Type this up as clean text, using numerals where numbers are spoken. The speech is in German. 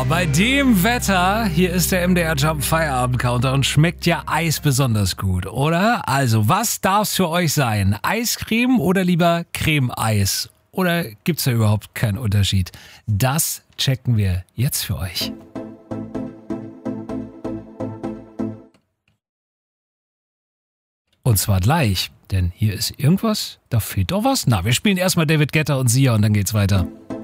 Bei dem Wetter, hier ist der MDR Jump Feierabend Counter und schmeckt ja Eis besonders gut, oder? Also, was darf's für euch sein? Eiscreme oder lieber Creme-Eis? Oder gibt's da überhaupt keinen Unterschied? Das checken wir jetzt für euch. Und zwar gleich, denn hier ist irgendwas, da fehlt doch was. Na, wir spielen erstmal David Guetta und Sia und dann geht's weiter.